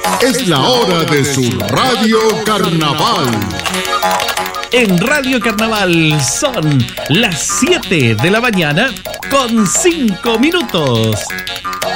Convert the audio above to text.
Es la hora de su Radio Carnaval. En Radio Carnaval son las 7 de la mañana con 5 minutos.